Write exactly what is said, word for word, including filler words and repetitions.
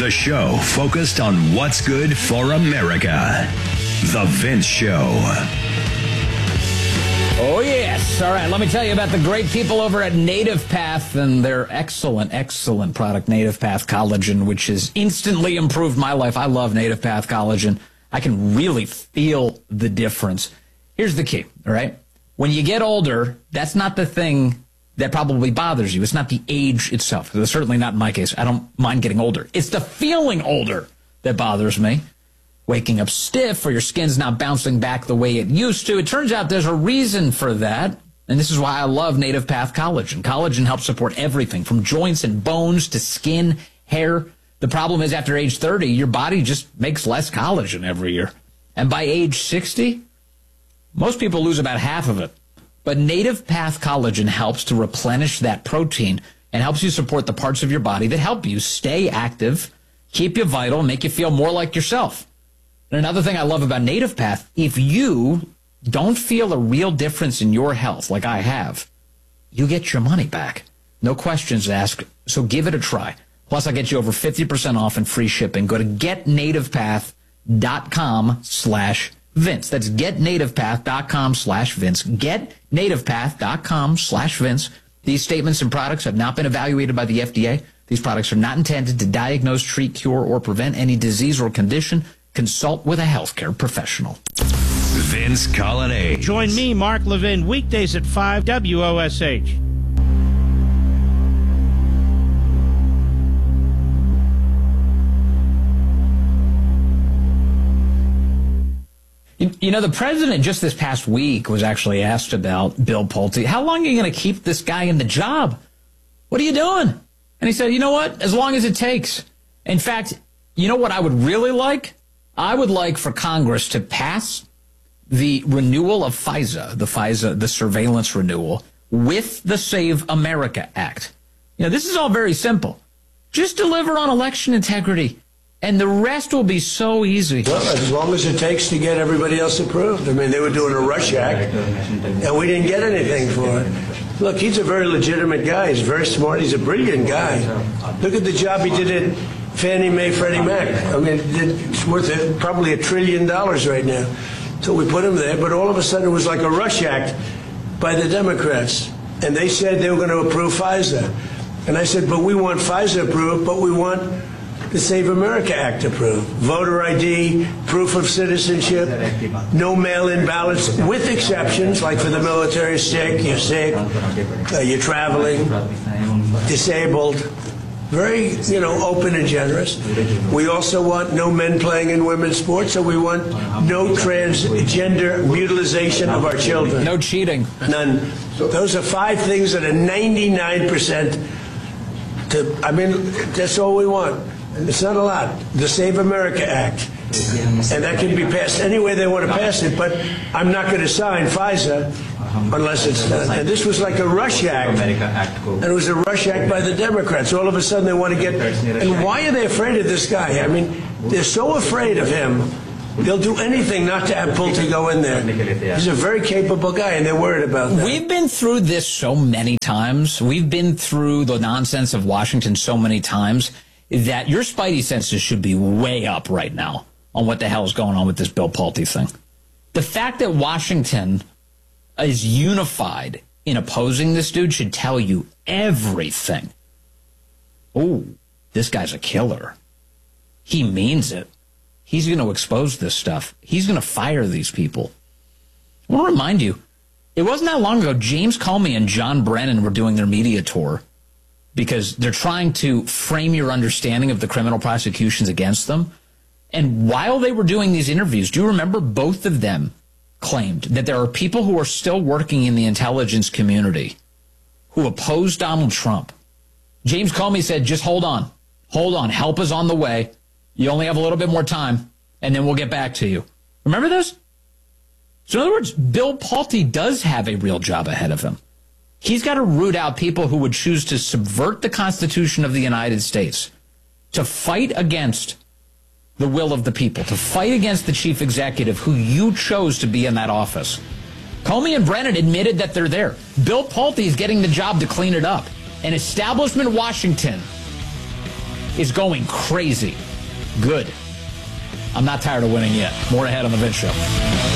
The show focused on what's good for America. The Vince Show. Oh, yes. All right, let me tell you about the great people over at Native Path and their excellent, excellent product, Native Path Collagen, which has instantly improved my life. I love Native Path Collagen. I can really feel the difference. Here's the key, all right? When you get older, that's not the thing that probably bothers you. It's not the age itself. It's certainly not in my case. I don't mind getting older. It's the feeling older that bothers me. Waking up stiff or your skin's not bouncing back the way it used to. It turns out there's a reason for that, and this is why I love Native Path Collagen. Collagen helps support everything from joints and bones to skin, hair. The problem is after age thirty, your body just makes less collagen every year. And by age sixty, most people lose about half of it. But Native Path Collagen helps to replenish that protein and helps you support the parts of your body that help you stay active, keep you vital, and make you feel more like yourself. And another thing I love about Native Path, if you don't feel a real difference in your health like I have, you get your money back. No questions asked, so give it a try. Plus, I'll get you over fifty percent off and free shipping. Go to getnativepath.com slash Vince. That's getnativepath.com slash Vince. Getnativepath.com slash Vince. These statements and products have not been evaluated by the F D A. These products are not intended to diagnose, treat, cure, or prevent any disease or condition. Consult with a healthcare professional. Vince Colonnade. Join me, Mark Levin, weekdays at five, W O S H. You, you know, the president just this past week was actually asked about Bill Pulte. How long are you going to keep this guy in the job? What are you doing? And he said, you know what? As long as it takes. In fact, you know what I would really like? I would like for Congress to pass the renewal of FISA, the FISA, the surveillance renewal, with the Save America Act. You know, this is all very simple. Just deliver on election integrity, and the rest will be so easy. Well, as long as it takes to get everybody else approved. I mean, they were doing a rush act, and we didn't get anything for it. Look, he's a very legitimate guy. He's very smart. He's a brilliant guy. Look at the job he did at Fannie Mae, Freddie Mac. I mean, it's worth probably a trillion dollars right now. So we put him there, but all of a sudden it was like a rush act by the Democrats. And they said they were going to approve FISA. And I said, but we want FISA approved, but we want the Save America Act approved. Voter I D, proof of citizenship, no mail-in ballots, with exceptions, like for the military, sick, you're sick, uh, you're traveling, disabled. Very, you know, open and generous. We also want no men playing in women's sports, so we want no transgender mutilization of our children. No cheating. None. Those are five things that are ninety-nine percent to, I mean, that's all we want. It's not a lot. The Save America Act. And that can be passed any way they want to pass it, but I'm not going to sign FISA unless it's done. And this was like a rush act. And it was a rush act by the Democrats. All of a sudden they want to get... And why are they afraid of this guy? I mean, they're so afraid of him, they'll do anything not to have Pulte go in there. He's a very capable guy, and they're worried about that. We've been through this so many times. We've been through the nonsense of Washington so many times that your spidey senses should be way up right now on what the hell is going on with this Bill Pulte thing. The fact that Washington is unified in opposing this dude should tell you everything. Oh, this guy's a killer. He means it. He's going to expose this stuff. He's going to fire these people. I want to remind you, it wasn't that long ago, James Comey and John Brennan were doing their media tour because they're trying to frame your understanding of the criminal prosecutions against them. And while they were doing these interviews, do you remember both of them claimed that there are people who are still working in the intelligence community who oppose Donald Trump? James Comey said, just hold on. Hold on. Help is on the way. You only have a little bit more time, and then we'll get back to you. Remember this? So in other words, Bill Pulte does have a real job ahead of him. He's got to root out people who would choose to subvert the Constitution of the United States, to fight against the will of the people, to fight against the chief executive who you chose to be in that office. Comey and Brennan admitted that they're there. Bill Pulte is getting the job to clean it up. And establishment Washington is going crazy. Good. I'm not tired of winning yet. More ahead on The Vince Show.